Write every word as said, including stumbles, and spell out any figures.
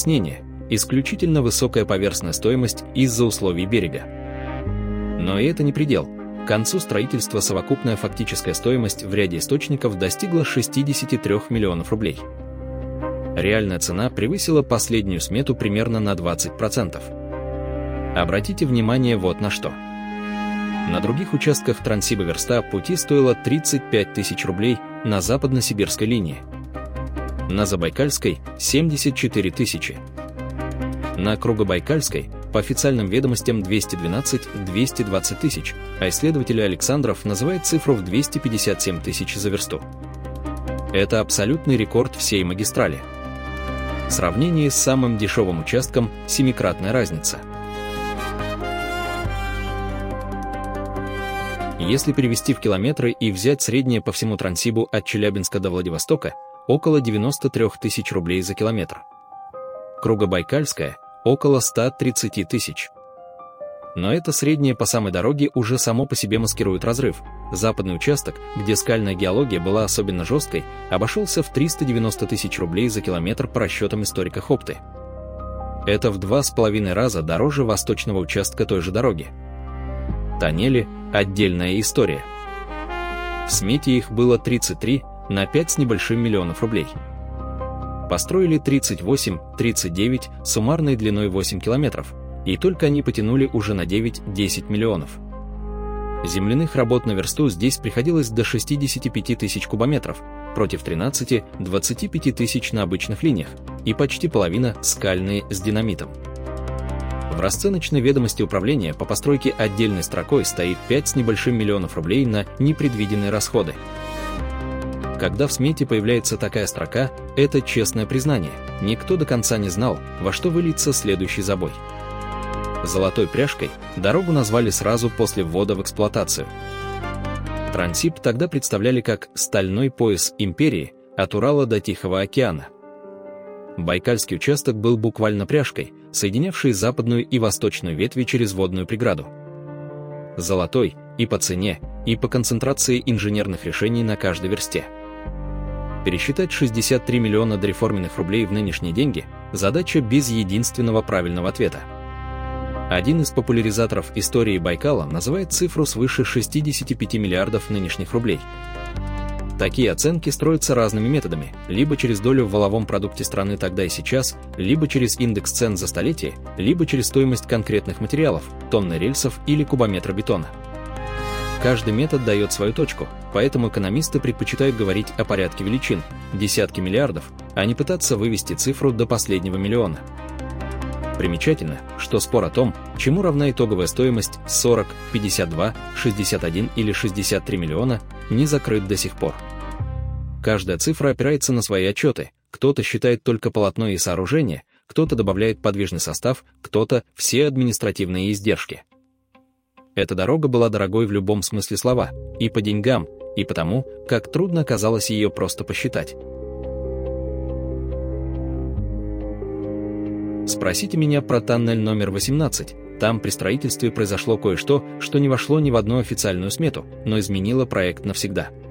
Объяснение – исключительно высокая поверхностная стоимость из-за условий берега. Но и это не предел. К концу строительства совокупная фактическая стоимость в ряде источников достигла шестидесяти трёх миллионов рублей. Реальная цена превысила последнюю смету примерно на двадцать процентов. Обратите внимание вот на что. На других участках Транссиба-Верста пути стоило тридцать пять тысяч рублей на западно-сибирской линии. На Забайкальской – семьдесят четыре тысячи. На Кругобайкальской, по официальным ведомостям, двести двенадцать — двести двадцать тысяч, а исследователь Александров называет цифру в двести пятьдесят семь тысяч за версту. Это абсолютный рекорд всей магистрали. В сравнении с самым дешевым участком – семикратная разница. Если перевести в километры и взять среднее по всему Транссибу от Челябинска до Владивостока, около девяноста трёх тысяч рублей за километр. Кругобайкальская – около ста тридцати тысяч. Но это среднее по самой дороге уже само по себе маскирует разрыв. Западный участок, где скальная геология была особенно жесткой, обошелся в триста девяносто тысяч рублей за километр по расчетам историка Хопты. Это в два с половиной раза дороже восточного участка той же дороги. Тоннели – отдельная история. В смете их было тридцать три на пять с небольшим миллионов рублей. Построили тридцать восемь — тридцать девять суммарной длиной восемь километров, и только они потянули уже на девять — десять миллионов. Земляных работ на версту здесь приходилось до шестидесяти пяти тысяч кубометров, против тринадцати — двадцати пяти тысяч на обычных линиях, и почти половина скальные с динамитом. В расценочной ведомости управления по постройке отдельной строкой стоит пять с небольшим миллионов рублей на непредвиденные расходы. Когда в смете появляется такая строка, это честное признание. Никто до конца не знал, во что выльется следующий забой. Золотой пряжкой дорогу назвали сразу после ввода в эксплуатацию. Транссиб тогда представляли как стальной пояс империи от Урала до Тихого океана. Байкальский участок был буквально пряжкой, соединявшей западную и восточную ветви через водную преграду. Золотой и по цене, и по концентрации инженерных решений на каждой версте. Пересчитать шестьдесят три миллиона дореформенных рублей в нынешние деньги – задача без единственного правильного ответа. Один из популяризаторов истории Байкала называет цифру свыше шестидесяти пяти миллиардов нынешних рублей. Такие оценки строятся разными методами, либо через долю в валовом продукте страны тогда и сейчас, либо через индекс цен за столетие, либо через стоимость конкретных материалов, тонны рельсов или кубометра бетона. Каждый метод дает свою точку, поэтому экономисты предпочитают говорить о порядке величин, десятки миллиардов, а не пытаться вывести цифру до последнего миллиона. Примечательно, что спор о том, чему равна итоговая стоимость сорок, пятьдесят два, шестьдесят один или шестьдесят три миллиона, не закрыт до сих пор. Каждая цифра опирается на свои отчеты, кто-то считает только полотно и сооружение, кто-то добавляет подвижный состав, кто-то все административные издержки. Эта дорога была дорогой в любом смысле слова, и по деньгам, и потому, как трудно оказалось ее просто посчитать. Спросите меня про тоннель номер восемнадцать. Там при строительстве произошло кое-что, что не вошло ни в одну официальную смету, но изменило проект навсегда.